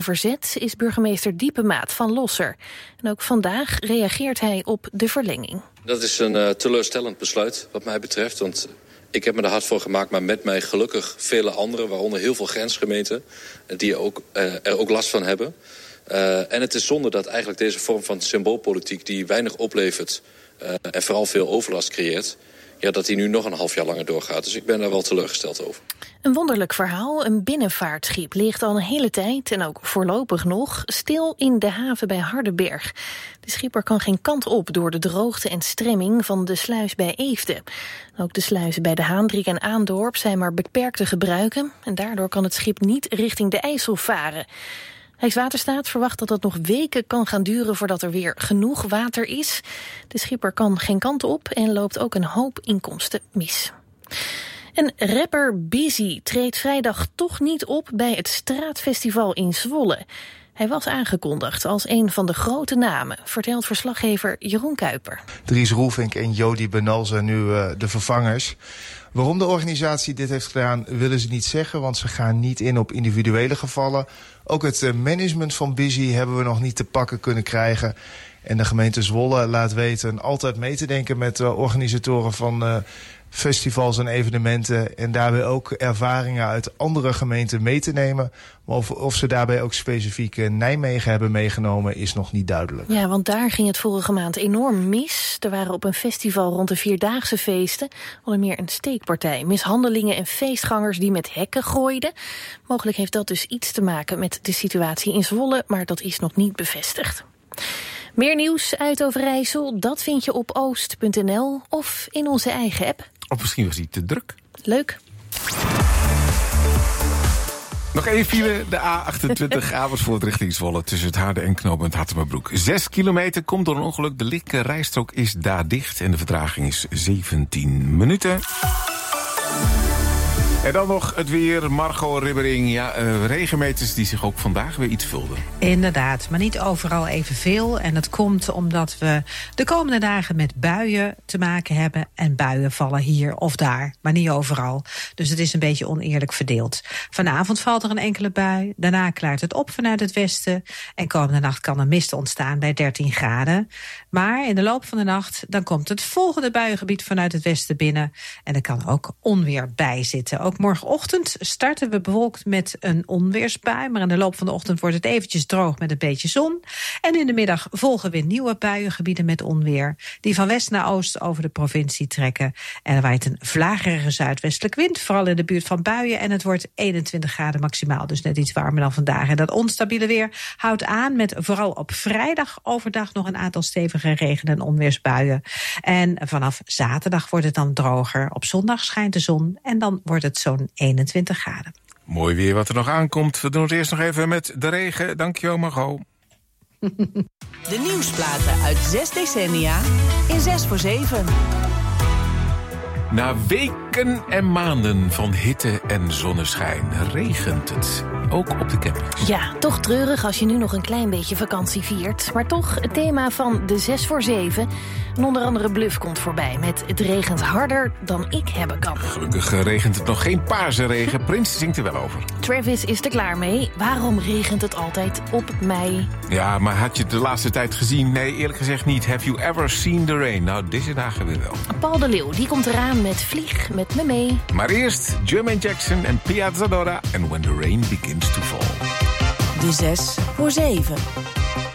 verzet is burgemeester Diepemaat van Losser. En ook vandaag reageert hij op de verlenging. Dat is een teleurstellend besluit wat mij betreft. Want ik heb me er hard voor gemaakt, maar met mij gelukkig vele anderen, waaronder heel veel grensgemeenten, die er ook last van hebben. En het is zonde dat eigenlijk deze vorm van symboolpolitiek, die weinig oplevert en vooral veel overlast creëert, dat die nu nog een half jaar langer doorgaat. Dus ik ben daar wel teleurgesteld over. Een wonderlijk verhaal. Een binnenvaartschip ligt al een hele tijd, en ook voorlopig nog, stil in de haven bij Hardenberg. De schipper kan geen kant op door de droogte en stremming van de sluis bij Eefde. Ook de sluizen bij de Haandriek en Aandorp zijn maar beperkt te gebruiken, en daardoor kan het schip niet richting de IJssel varen. Rijkswaterstaat verwacht dat het nog weken kan gaan duren voordat er weer genoeg water is. De schipper kan geen kant op en loopt ook een hoop inkomsten mis. En rapper Busy treedt vrijdag toch niet op bij het Straatfestival in Zwolle. Hij was aangekondigd als een van de grote namen, vertelt verslaggever Jeroen Kuiper. Dries Roelvink en Jody Benal zijn nu de vervangers. Waarom de organisatie dit heeft gedaan, willen ze niet zeggen, want ze gaan niet in op individuele gevallen. Ook het management van Busy hebben we nog niet te pakken kunnen krijgen. En de gemeente Zwolle laat weten altijd mee te denken met de organisatoren van festivals en evenementen. En daarbij ook ervaringen uit andere gemeenten mee te nemen. Maar of ze daarbij ook specifiek Nijmegen hebben meegenomen is nog niet duidelijk. Ja, want daar ging het vorige maand enorm mis. Er waren op een festival rond de Vierdaagse feesten onder meer een steekpartij, mishandelingen en feestgangers die met hekken gooiden. Mogelijk heeft dat dus iets te maken met de situatie in Zwolle, maar dat is nog niet bevestigd. Meer nieuws uit Overijssel, dat vind je op oost.nl of in onze eigen app. Of misschien was hij te druk. Leuk. Nog één file, de A28 Amersfoort richting Zwolle tussen het Haarden en knooppunt Hattemerbroek. 6 kilometer, komt door een ongeluk. De linker rijstrook is daar dicht en de vertraging is 17 minuten. En dan nog het weer, Margot Ribbering. Ja, regenmeters die zich ook vandaag weer iets vulden. Inderdaad, maar niet overal evenveel. En dat komt omdat we de komende dagen met buien te maken hebben. En buien vallen hier of daar, maar niet overal. Dus het is een beetje oneerlijk verdeeld. Vanavond valt er een enkele bui. Daarna klaart het op vanuit het westen. En komende nacht kan er mist ontstaan bij 13 graden. Maar in de loop van de nacht dan komt het volgende buiengebied vanuit het westen binnen. En er kan ook onweer bij zitten. Ook morgenochtend starten we bewolkt met een onweersbui. Maar in de loop van de ochtend wordt het eventjes droog met een beetje zon. En in de middag volgen weer nieuwe buiengebieden met onweer. Die van west naar oost over de provincie trekken. En er waait een vlagerige zuidwestelijke wind. Vooral in de buurt van buien. En het wordt 21 graden maximaal. Dus net iets warmer dan vandaag. En dat onstabiele weer houdt aan met vooral op vrijdag overdag nog een aantal stevige regen- en onweersbuien. En vanaf zaterdag wordt het dan droger. Op zondag schijnt de zon. En dan wordt het zo'n 21 graden. Mooi weer wat er nog aankomt. We doen het eerst nog even met de regen. Dankjewel, Margot. De nieuwsplaten uit 6 decennia in 6 voor 7. Na weken en maanden van hitte en zonneschijn regent het. Ook op de campings. Ja, toch treurig als je nu nog een klein beetje vakantie viert. Maar toch het thema van de 6 voor 7. En onder andere Bluff komt voorbij met het regent harder dan ik hebben kan. Gelukkig regent het nog geen paarse regen. Prins zingt er wel over. Travis is er klaar mee. Waarom regent het altijd op mei? Ja, maar had je het de laatste tijd gezien? Nee, eerlijk gezegd niet. Have you ever seen the rain? Nou, deze dagen weer wel. Paul de Leeuw, die komt eraan met Vlieg met me mee. Maar eerst Jermaine Jackson en Piazza Dora en When the Rain Begins to Fall. De 6 voor 7.